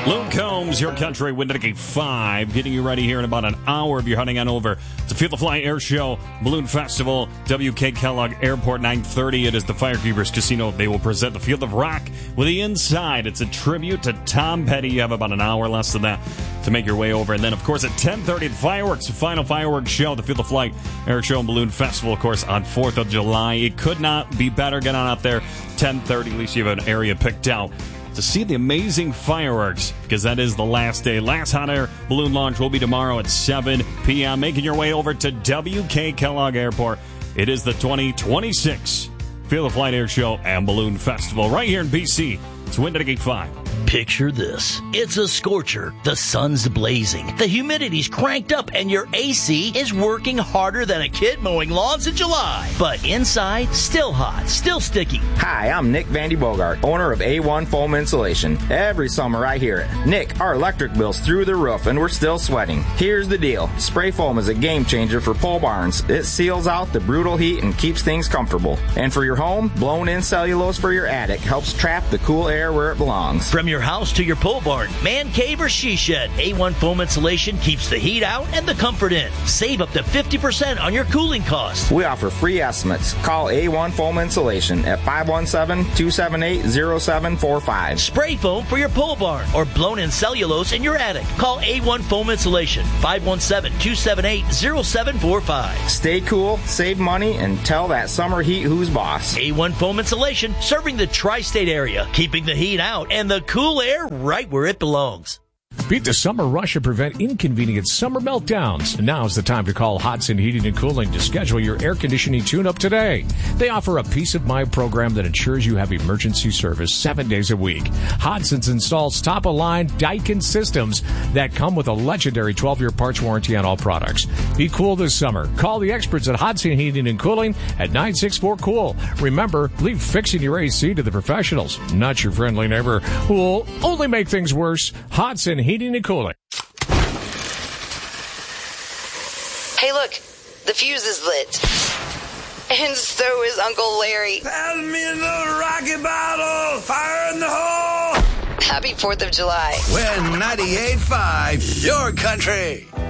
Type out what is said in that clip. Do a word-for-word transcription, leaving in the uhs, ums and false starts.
Luke Combs, Your Country, Windy five, getting you ready here in about an hour if you're heading on over to Feel the Fly Air Show, Balloon Festival, W K Kellogg Airport, nine thirty. It is the Firekeepers Casino. They will present the Field of Rock with the Inside. It's a tribute to Tom Petty. You have about an hour less than that to make your way over. And then, of course, at ten thirty, the fireworks, the final fireworks show, the Feel the Flight Air Show and Balloon Festival, of course, on fourth of July. It could not be better. Get on out there, ten thirty, at least you have an area picked out to see the amazing fireworks, because that is the last day. Last hot air balloon launch will be tomorrow at seven p.m. Making your way over to W K Kellogg Airport. It is the twenty twenty-six Feel the Flight Air Show and Balloon Festival right here in B C. It's Windy five. Picture this. It's a scorcher. The sun's blazing. The humidity's cranked up and your A C is working harder than a kid mowing lawns in July. But inside, still hot, still sticky. Hi, I'm Nick Vandy Bogart, owner of A one Foam Insulation. Every summer I hear it. Nick, our electric bill's through the roof and we're still sweating. Here's the deal. Spray foam is a game changer for pole barns. It seals out the brutal heat and keeps things comfortable. And for your home, blown-in cellulose for your attic helps trap the cool air where it belongs. From your house to your pole barn, man cave, or she shed, A one Foam Insulation keeps the heat out and the comfort in. Save up to fifty percent on your cooling costs. We offer free estimates. Call A one Foam Insulation at five one seven, two seven eight, zero seven four five. Spray foam for your pole barn or blown-in cellulose in your attic. Call A one Foam Insulation, five one seven, two seven eight, zero seven four five. Stay cool, save money, and tell that summer heat who's boss. A one Foam Insulation, serving the tri-state area, keeping the heat out and the cool air right where it belongs. Beat the summer rush and prevent inconvenient summer meltdowns. Now's the time to call Hodson Heating and Cooling to schedule your air conditioning tune-up today. They offer a peace of mind program that ensures you have emergency service seven days a week. Hodson's installs top-of-line Daikin systems that come with a legendary twelve-year parts warranty on all products. Be cool this summer. Call the experts at Hodson Heating and Cooling at nine six four cool. Remember, leave fixing your A C to the professionals, not your friendly neighbor who will only make things worse. Hodson Heating and Cooling. Hey, look, the fuse is lit. And so is Uncle Larry. Pass me another rocket bottle. Fire in the hole. Happy fourth of July. We're ninety-eight point five, Your Country.